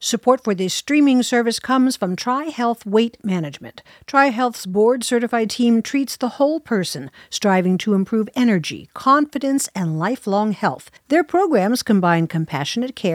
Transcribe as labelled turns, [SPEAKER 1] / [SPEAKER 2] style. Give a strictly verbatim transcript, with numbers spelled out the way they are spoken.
[SPEAKER 1] Support for this streaming service comes from TriHealth Weight Management. TriHealth's board-certified team treats the whole person, striving to improve energy, confidence, and lifelong health. Their programs combine compassionate care